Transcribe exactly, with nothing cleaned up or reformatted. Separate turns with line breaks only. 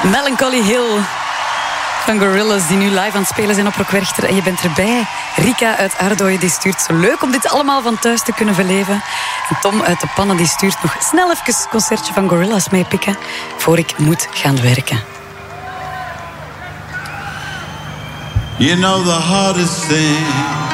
Melancholy Hill van Gorillaz, die nu live aan het spelen zijn op Rock Werchter. En je bent erbij. Rika uit Ardooien die stuurt zo leuk om dit allemaal van thuis te kunnen beleven. En Tom uit de Pannen die stuurt nog snel even een concertje van Gorillaz meepikken voor ik moet gaan werken.
You know the hardest thing